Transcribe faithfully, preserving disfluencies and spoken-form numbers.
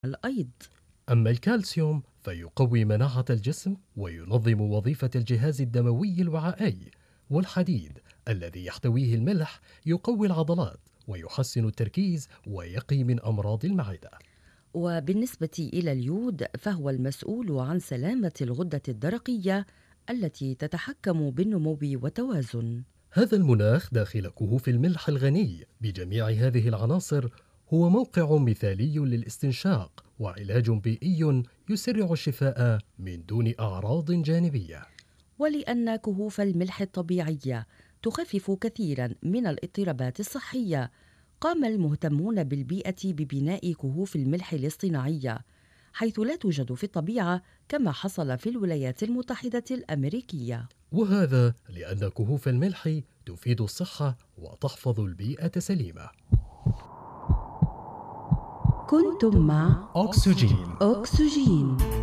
الأيض. أما الكالسيوم فيقوي مناعة الجسم وينظم وظيفة الجهاز الدموي الوعائي، والحديد الذي يحتويه الملح يقوي العضلات ويحسن التركيز ويقي من أمراض المعدة. وبالنسبة إلى اليود فهو المسؤول عن سلامة الغدة الدرقية التي تتحكم بالنمو والتوازن. هذا المناخ داخل كهوف الملح الغني بجميع هذه العناصر هو موقع مثالي للاستنشاق وعلاج بيئي يسرع الشفاء من دون أعراض جانبية. ولأن كهوف الملح الطبيعية تخفف كثيرا من الاضطرابات الصحية، قام المهتمون بالبيئة ببناء كهوف الملح الاصطناعية، حيث لا توجد في الطبيعة كما حصل في الولايات المتحدة الأمريكية. وهذا لأن كهوف الملح تفيد الصحة وتحفظ البيئة سليمة. كنتم مع أكسجين. أكسجين.